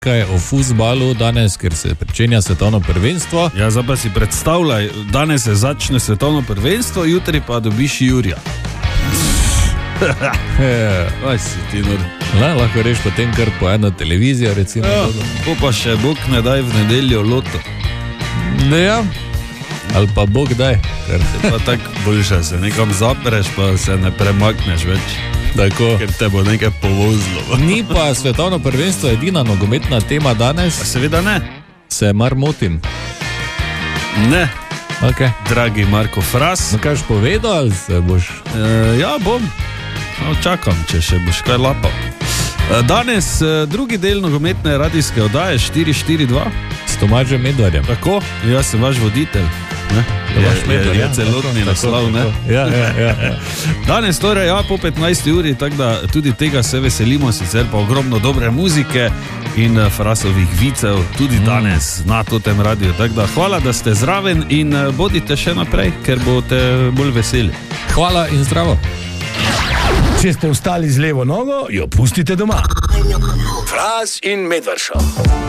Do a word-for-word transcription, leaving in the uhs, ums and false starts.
kaj o fuzbalu danes, ker se pričenja svetovno prvenstvo. Ja, zdaj pa si predstavljaj, danes se začne svetovno prvenstvo, jutri pa dobiš Jurija. Aj si ti nor. Le, lahko reš potem kar po eno televizijo, recimo. Ja, po pa še Bog ne daj v nedeljo loto. Ne, ja. Ali pa Bog daj. Ker se pa tako boljše, se nekam zapreš, pa se ne premakneš več. Tako. Ker te bo nekaj povozlo. Ni pa svetovno prvenstvo edina nogometna tema danes. A seveda ne. Se mar motim? Ne. Okay. Dragi Marko Fras. No, kaj boš povedal, ali se boš? E, ja, bom. No, čakam, če še boš kaj lapal. E, danes e, drugi del nogometne radijske oddaje štiri štiri dva. S Tomažem Medvarjem. Tako, jaz sem vaš voditelj. Ne? Je, je, je celotni naslov, ne? Ja, ja, ja, ja. Danes torej, ja, po petnajsti uri, tako da tudi tega se veselimo, sicer pa ogromno dobre muzike in Frasovih vicev, tudi mm. danes na tem radiju. Tako da hvala, da ste zraven in bodite še naprej, ker boste bolj veseli. Hvala in zdravo. Če ste vstali z levo nogo, jo pustite doma. Fras in Medvard Show.